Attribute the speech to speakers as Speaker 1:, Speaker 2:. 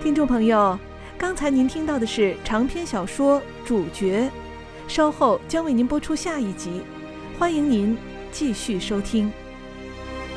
Speaker 1: 听众朋友，刚才您听到的是长篇小说《主角》，稍后将为您播出下一集，欢迎您继续收听。